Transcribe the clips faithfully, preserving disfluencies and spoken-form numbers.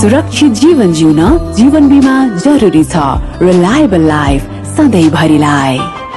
सुरक्षित जीवन जिउन जीवन बीमा जरुरी छ। Reliable life सधैँभरिलाई।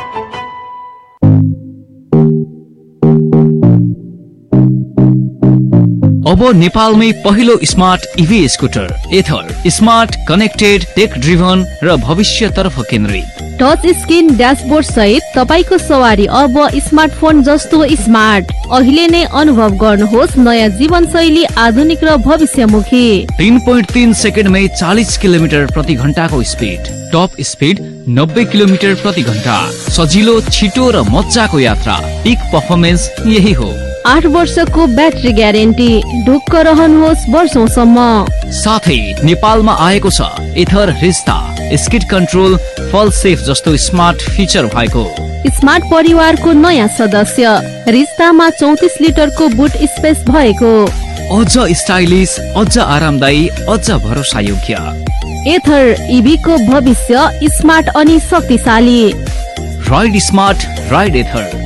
अब नेपालमै पहिलो स्मार्ट इभी स्कुटर एथर, स्मार्ट, कनेक्टेड, टेक ड्रिभन र भविष्यतर्फ केन्द्रित। टच स्क्रिन ड्यासबोर्ड सहित तपाईको सवारी अब स्मार्टफोन जस्तो स्मार्ट। अहिले नै अनुभव गर्नुहोस् नयाँ जीवनशैली, आधुनिक र भविष्यमुखी। तीन पोइन्ट तीन सेकेन्डमै चालीस किलोमिटर प्रति घण्टाको स्पिड, टप स्पिड नब्बे किलोमिटर प्रति घण्टा, सजिलो, छिटो र मजाको यात्रा। पिक पर्फर्मेन्स यही हो। आठ वर्षको ब्याट्री ग्यारेन्टी, ढुक्क रहनुहोस् वर्षौंसम्म। साथै नेपालमा आएको छ एथर रिस्ता, स्किड कन्ट्रोल, फल सेफ जस्तो स्मार्ट फिचर भएको। स्मार्ट परिवारको नयाँ सदस्य, रिस्तामा चौतिस लिटरको बुट स्पेस भएको। अझ स्टाइलिश, अझ आरामदायी, अझ भरोसा योग्य। एथर इभी को भविष्य स्मार्ट अनि शक्तिशाली। राइड स्मार्ट, राइड एथर।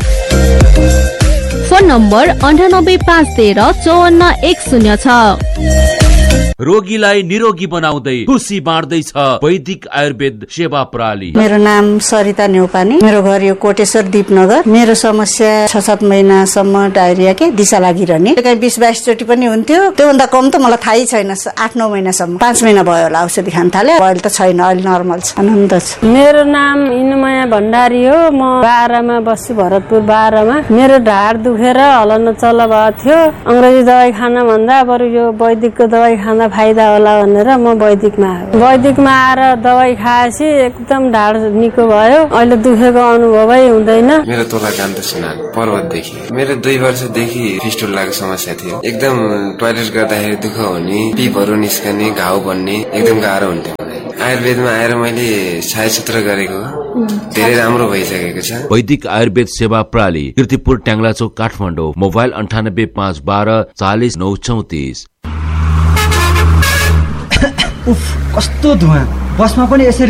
फोन नम्बर अन्ठानब्बे पाँच तेह्र चौवन्न एक शून्य छ। रोगीलाई निरोगी बनाउँदै खुसी बाँड्दैछ वैदिक आयुर्वेद सेवा प्रणाली। मेरो नाम सरिता नेउपाने, मेरो घर यो कोटेश्वर दीपनगर। मेरो समस्या छ सात महिनासम्म डायरिया के दिशा लागिरहने, कहीँ बिस बाइस चोटि पनि हुन्थ्यो। त्योभन्दा कम त मलाई थाहै छैन। आठ नौ महिनासम्म, पाँच महिना भयो होला औषधि खान थाले। अहिले त छैन, अहिले नर्मल छ, आनन्द छ। मेरो नाम इनुमया भण्डारी हो। म बाह्रमा बस्छु, भरतपुर बाह्रमा। मेरो ढाड दुखेर हल्न चल्न भएको थियो। अंग्रेजी दबाई खान भन्दा बरु यो वैदिकको दबाई खाँदा फाइदा होला भनेर म वैदिकमा आएँ। वैदिकमा आएर दबाई खाएपछि एकदम ढाड निको भयो। अहिले दुखेको अनुभवै हुँदैन। मेरो तोला कान्त सिन्हा, पर्वतदेखि। मेरो दुई वर्षदेखि फिस्टुलाको समस्या थियो। एकदम टोयलेट गर्दाखेरि दुःख हुने, पिपहरू निस्कने, घाउ बन्ने, एकदम गाह्रो हुन्थ्यो। आयुर्वेदमा आएर मैले छायाचित्र गरेको धेरै राम्रो भइसकेको छ। वैदिक आयुर्वेद सेवा प्रणाली, कीर्तिपुर, ट्याङ्ग्लाचोक, काठमाडौँ। मोबाइल अन्ठानब्बे पाँच बाह्र चालिस नौ चौतिस। उफ, कस्तो धुवा! बसमा पनि यसरी